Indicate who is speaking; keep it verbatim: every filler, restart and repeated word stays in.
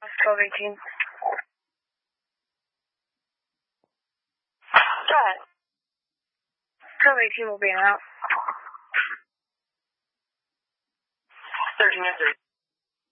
Speaker 1: twelve eighteen. Go ahead. twelve eighteen will be out. thirteen and three.